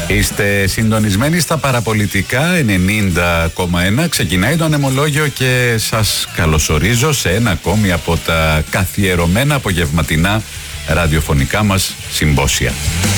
Είστε συντονισμένοι στα παραπολιτικά 90,1. Ξεκινάει το ανεμολόγιο και σας καλωσορίζω σε ένα ακόμη από τα καθιερωμένα απογευματινά ραδιοφωνικά μας συμπόσια.